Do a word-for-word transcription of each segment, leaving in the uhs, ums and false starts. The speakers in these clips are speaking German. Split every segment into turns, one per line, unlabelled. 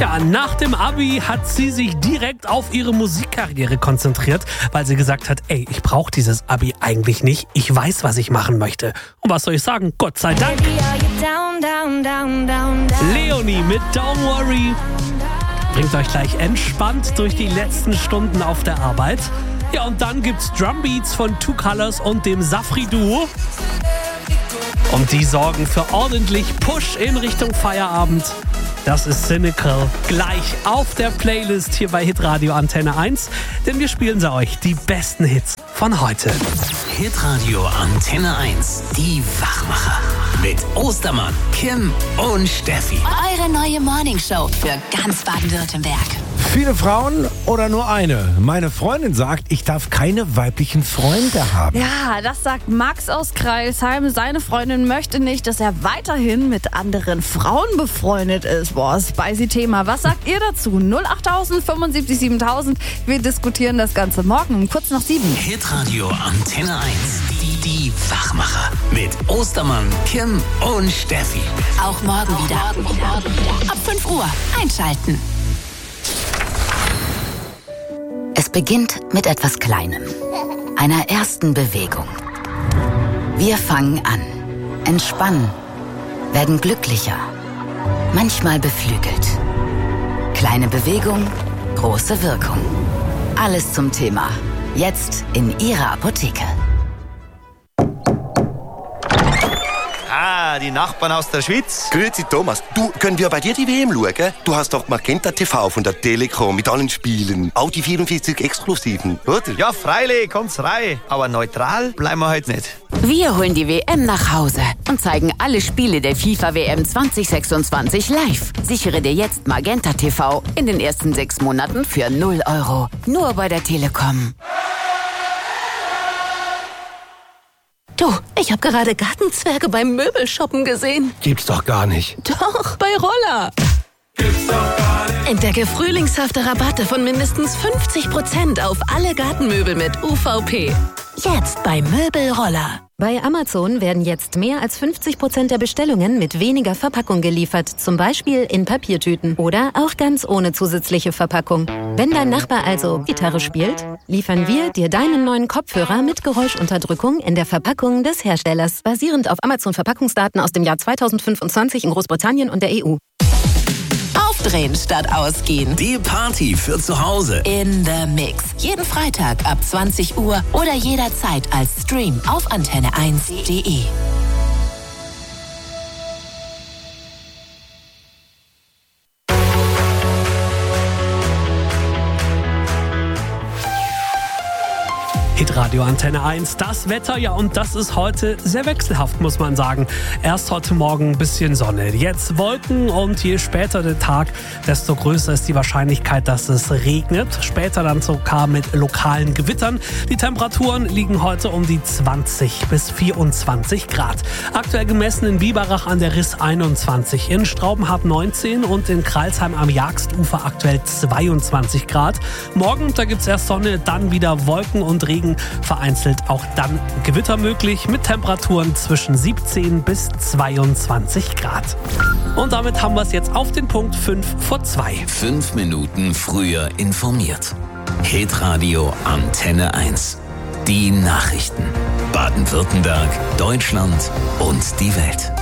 Tja, nach dem Abi hat sie sich direkt auf ihre Musikkarriere konzentriert, weil sie gesagt hat, ey, ich brauche dieses Abi eigentlich nicht, ich weiß, was ich machen möchte. Und was soll ich sagen? Gott sei Dank. Leonie mit Don't Worry bringt euch gleich entspannt durch die letzten Stunden auf der Arbeit. Ja, und dann gibt's Drumbeats von Two Colors und dem Safri-Duo. Und die sorgen für ordentlich Push in Richtung Feierabend. Das ist Cynical, gleich auf der Playlist hier bei Hitradio Antenne eins, denn wir spielen sie euch, die besten Hits von heute.
Hitradio Antenne eins, die Wachmacher mit Ostermann, Kim und Steffi.
Eure neue Morningshow für ganz Baden-Württemberg.
Viele Frauen oder nur eine? Meine Freundin sagt, ich darf keine weiblichen Freunde haben.
Ja, das sagt Max aus Kreilsheim. Seine Freundin möchte nicht, dass er weiterhin mit anderen Frauen befreundet ist. Boah, spicy Thema. Was sagt ihr dazu? null acht fünfundsiebzig siebentausend. Wir diskutieren das Ganze morgen um kurz nach sieben.
Hitradio Antenne eins, die, die Wachmacher mit Ostermann, Kim und Steffi.
Auch morgen wieder. Morgen wieder. Ab fünf Uhr einschalten. Es beginnt mit etwas Kleinem, einer ersten Bewegung. Wir fangen an, entspannen, werden glücklicher, manchmal beflügelt. Kleine Bewegung, große Wirkung. Alles zum Thema. Jetzt in Ihrer Apotheke.
Ah, die Nachbarn aus der Schweiz.
Grüezi Thomas, du, können wir bei dir die W M schauen? Du hast doch Magenta T V von der Telekom mit allen Spielen. Auch die vierundvierzig Exklusiven, oder?
Ja, freilich, kommt's rein. Aber neutral bleiben wir heute nicht.
Wir holen die W M nach Hause und zeigen alle Spiele der FIFA W M zwanzig sechsundzwanzig live. Sichere dir jetzt Magenta T V in den ersten sechs Monaten für null Euro. Nur bei der Telekom.
Du, ich habe gerade Gartenzwerge beim Möbelshoppen gesehen.
Gibt's doch gar nicht.
Doch, bei Roller. Gibt's doch gar nicht. Entdecke frühlingshafte Rabatte von mindestens fünfzig Prozent auf alle Gartenmöbel mit U V P. Jetzt bei Möbelroller.
Bei Amazon werden jetzt mehr als fünfzig Prozent der Bestellungen mit weniger Verpackung geliefert. Zum Beispiel in Papiertüten oder auch ganz ohne zusätzliche Verpackung. Wenn dein Nachbar also Gitarre spielt, liefern wir dir deinen neuen Kopfhörer mit Geräuschunterdrückung in der Verpackung des Herstellers. Basierend auf Amazon-Verpackungsdaten aus dem Jahr zweitausendfünfundzwanzig in Großbritannien und der E U.
Aufdrehen statt ausgehen.
Die Party für zu Hause.
In the Mix. Jeden Freitag ab zwanzig Uhr oder jederzeit als Stream auf antenne eins punkt de.
Hitradio Antenne eins, das Wetter, ja, und das ist heute sehr wechselhaft, muss man sagen. Erst heute Morgen ein bisschen Sonne, jetzt Wolken und je später der Tag, desto größer ist die Wahrscheinlichkeit, dass es regnet. Später dann sogar mit lokalen Gewittern. Die Temperaturen liegen heute um die zwanzig bis vierundzwanzig Grad. Aktuell gemessen in Biberach an der Riss einundzwanzig, in Straubenhardt neunzehn und in Kreilsheim am Jagstufer aktuell zweiundzwanzig Grad. Morgen, da gibt's erst Sonne, dann wieder Wolken und Regen. Vereinzelt auch dann Gewitter möglich mit Temperaturen zwischen siebzehn bis zweiundzwanzig Grad. Und damit haben wir es jetzt auf den Punkt fünf vor zwei.
Fünf Minuten früher informiert. Hitradio Antenne eins. Die Nachrichten. Baden-Württemberg, Deutschland und die Welt.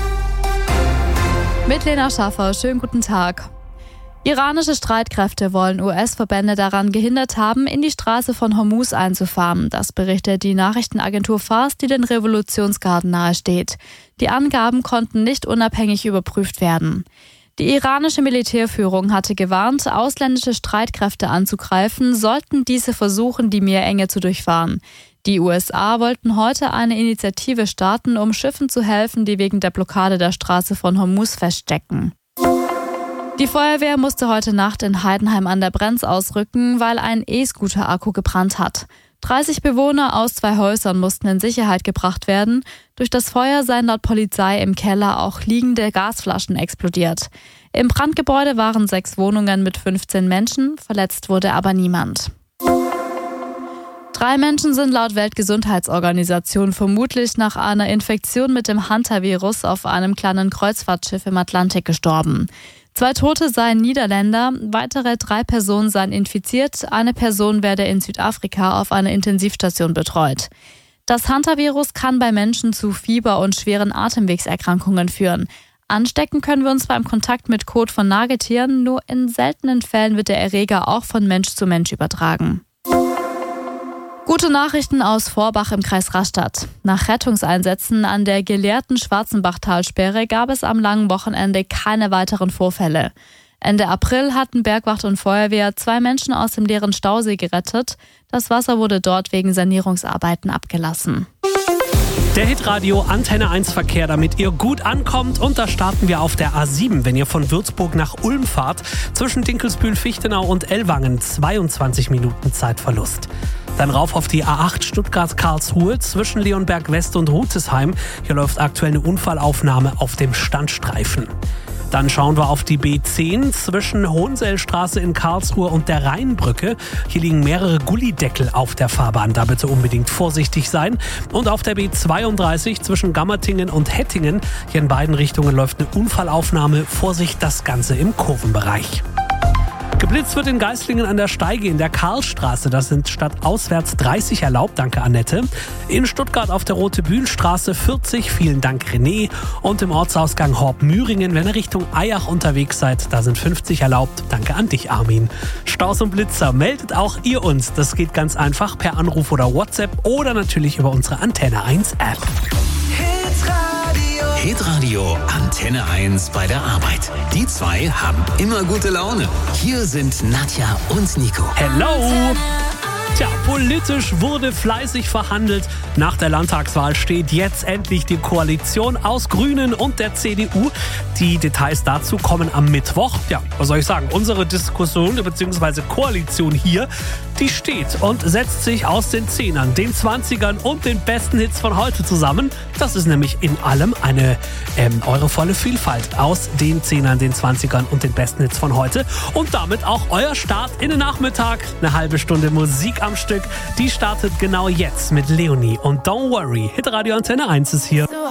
Mit Lena Schaffer, schönen guten Tag. Iranische Streitkräfte wollen U S-Verbände daran gehindert haben, in die Straße von Hormuz einzufahren. Das berichtet die Nachrichtenagentur Fars, die den Revolutionsgarden nahesteht. Die Angaben konnten nicht unabhängig überprüft werden. Die iranische Militärführung hatte gewarnt, ausländische Streitkräfte anzugreifen, sollten diese versuchen, die Meerenge zu durchfahren. Die U S A wollten heute eine Initiative starten, um Schiffen zu helfen, die wegen der Blockade der Straße von Hormuz feststecken. Die Feuerwehr musste heute Nacht in Heidenheim an der Brenz ausrücken, weil ein E-Scooter-Akku gebrannt hat. dreißig Bewohner aus zwei Häusern mussten in Sicherheit gebracht werden. Durch das Feuer seien laut Polizei im Keller auch liegende Gasflaschen explodiert. Im Brandgebäude waren sechs Wohnungen mit fünfzehn Menschen, verletzt wurde aber niemand. Drei Menschen sind laut Weltgesundheitsorganisation vermutlich nach einer Infektion mit dem Hantavirus auf einem kleinen Kreuzfahrtschiff im Atlantik gestorben. Zwei Tote seien Niederländer, weitere drei Personen seien infiziert, eine Person werde in Südafrika auf einer Intensivstation betreut. Das Hantavirus kann bei Menschen zu Fieber und schweren Atemwegserkrankungen führen. Anstecken können wir uns beim Kontakt mit Kot von Nagetieren, nur in seltenen Fällen wird der Erreger auch von Mensch zu Mensch übertragen. Gute Nachrichten aus Vorbach im Kreis Rastatt. Nach Rettungseinsätzen an der geleerten Schwarzenbachtalsperre gab es am langen Wochenende keine weiteren Vorfälle. Ende April hatten Bergwacht und Feuerwehr zwei Menschen aus dem leeren Stausee gerettet. Das Wasser wurde dort wegen Sanierungsarbeiten abgelassen.
Der Hitradio Antenne eins Verkehr, damit ihr gut ankommt. Und da starten wir auf der A sieben, wenn ihr von Würzburg nach Ulm fahrt. Zwischen Dinkelsbühl, Fichtenau und Ellwangen zweiundzwanzig Minuten Zeitverlust. Dann rauf auf die A acht Stuttgart-Karlsruhe zwischen Leonberg West und Rutesheim. Hier läuft aktuell eine Unfallaufnahme auf dem Standstreifen. Dann schauen wir auf die B zehn zwischen Hohenselstraße in Karlsruhe und der Rheinbrücke. Hier liegen mehrere Gullideckel auf der Fahrbahn, da bitte unbedingt vorsichtig sein. Und auf der B zweiunddreißig zwischen Gammertingen und Hettingen. Hier in beiden Richtungen läuft eine Unfallaufnahme. Vorsicht, das Ganze im Kurvenbereich. Geblitzt wird in Geislingen an der Steige in der Karlstraße. Das sind stadtauswärts dreißig erlaubt, danke Annette. In Stuttgart auf der Rote-Bühlen-Straße vierzig, vielen Dank René. Und im Ortsausgang Horb-Müringen, wenn ihr Richtung Eyach unterwegs seid, da sind fünfzig erlaubt, danke an dich Armin. Staus und Blitzer, meldet auch ihr uns. Das geht ganz einfach per Anruf oder WhatsApp oder natürlich über unsere Antenne eins App.
Hitradio Antenne eins bei der Arbeit. Die zwei haben immer gute Laune. Hier sind Nadja und Nico.
Hello! Tja, politisch wurde fleißig verhandelt. Nach der Landtagswahl steht jetzt endlich die Koalition aus Grünen und der C D U. Die Details dazu kommen am Mittwoch. Ja, was soll ich sagen? Unsere Diskussion bzw. Koalition hier, die steht und setzt sich aus den Zehnern, den Zwanzigern und den besten Hits von heute zusammen. Das ist nämlich in allem eine ähm, eure volle Vielfalt aus den Zehnern, den Zwanzigern und den besten Hits von heute. Und damit auch euer Start in den Nachmittag. Eine halbe Stunde Musik am Stück. Die startet genau jetzt mit Leonie und Don't Worry. Hitradio Antenne eins ist hier.